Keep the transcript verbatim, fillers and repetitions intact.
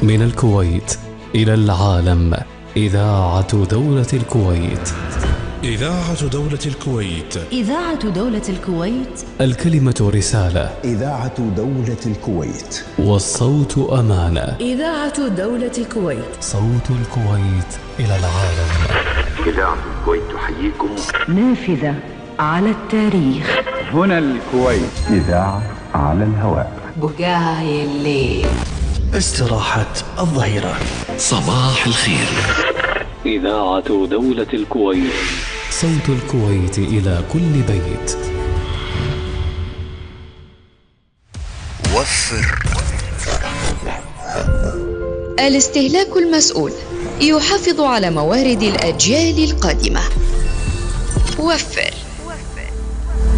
من الكويت إلى العالم. إذاعة دولة الكويت. إذاعة دولة الكويت. إذاعة دولة الكويت. الكلمة رسالة. إذاعة دولة الكويت. والصوت أمانة. إذاعة دولة الكويت. صوت الكويت إلى العالم. إذاعة الكويت تحييكم. نافذة على التاريخ. هنا الكويت. إذاعة على الهواء. بقاي الليل. استراحة الظهيرة. صباح الخير. إذاعة دولة الكويت. صوت الكويت إلى كل بيت. وفر. الاستهلاك المسؤول يحافظ على موارد الأجيال القادمة. وفر.